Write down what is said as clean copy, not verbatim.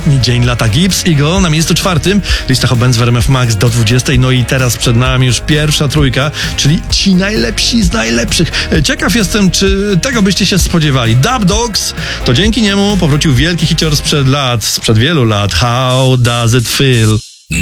ostatni dzień lata. Gibbs Eagle na miejscu 4. Lista Hot Bands w RMF Max do 20. No i teraz przed nami już pierwsza trójka, czyli ci najlepsi z najlepszych. Ciekaw jestem, czy tego byście się spodziewali. Dub Dogs, to dzięki niemu powrócił wielki hicior sprzed wielu lat. How does it feel?